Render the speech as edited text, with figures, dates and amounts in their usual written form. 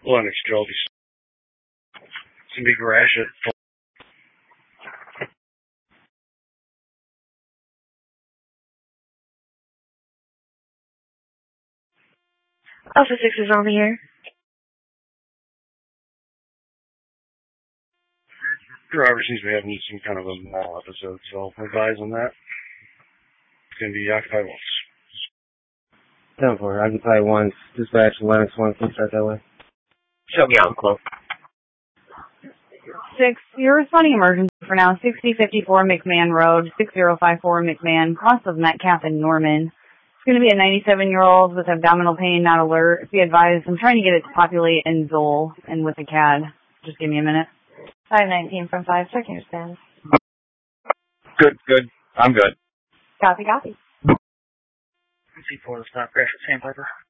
Lennox Trophy. Some big rash at Alpha 6 is on the air. Driver seems to be having some kind of a mall episode, so I'll advise on that. It's going to be Occupy Once. 10-4, Occupy Once, dispatch Lennox 1, can you start that way? Show me on close. 6, you're responding emergency for now. 6054 McMahon Road, 6054 McMahon, cross of Metcalf and Norman. It's going to be a 97-year-old with abdominal pain, not alert. Be advised, I'm trying to get it to populate in Zoll and with a CAD. Just give me a minute. 519 from 5, checking your spans. Good. I'm good. Copy. C4 to stop crash at Sandpiper.